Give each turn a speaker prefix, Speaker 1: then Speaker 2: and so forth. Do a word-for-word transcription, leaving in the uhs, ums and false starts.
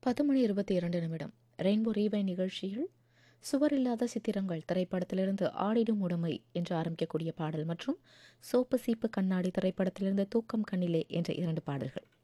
Speaker 1: பத்து மணி இருபத்தி இரண்டு நிமிடம். ரெயின்போ ரீவை நிகழ்ச்சியில் சுவரில்லாத சித்திரங்கள் திரைப்படத்திலிருந்து ஆடிடும் உடைமை என்று ஆரம்பிக்கக்கூடிய பாடல் மற்றும் சோப்பு சீப்பு கண்ணாடி திரைப்படத்திலிருந்து தூக்கம் கண்ணிலே என்ற இரண்டு பாடல்கள்.